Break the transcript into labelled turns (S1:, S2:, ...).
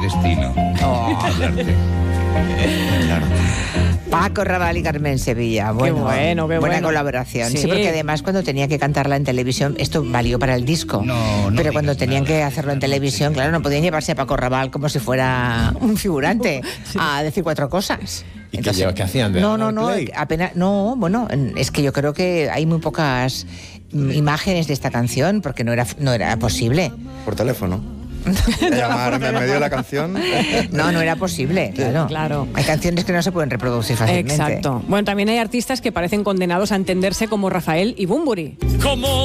S1: destino. Hablarte.
S2: Paco Rabanne y Carmen Sevilla. Bueno,
S3: qué
S2: buena
S3: bueno.
S2: colaboración.
S3: Sí.
S2: Sí, porque además cuando tenía que cantarla en televisión, esto valió para el disco.
S1: No
S2: pero cuando
S1: digas
S2: tenían
S1: nada.
S2: que hacerlo en televisión, claro, no podían llevarse a Paco Rabanne como si fuera un figurante a decir cuatro cosas.
S4: ¿Y qué hacían?
S2: No, apenas, no, bueno, es que yo creo que hay muy pocas imágenes de esta canción porque no era posible.
S5: Por teléfono. Llamarme en medio de la canción.
S2: No era posible,
S3: Claro.
S2: Hay canciones que no se pueden reproducir fácilmente.
S3: Exacto. Bueno, también hay artistas que parecen condenados a entenderse como Rafael y Bunbury.